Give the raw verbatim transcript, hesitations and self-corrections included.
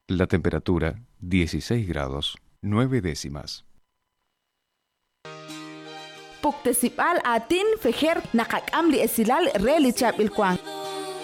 La temperatura dieciséis grados nueve décimas. Puktasipal atin feher nakakam li esilal reli chap ilkwang.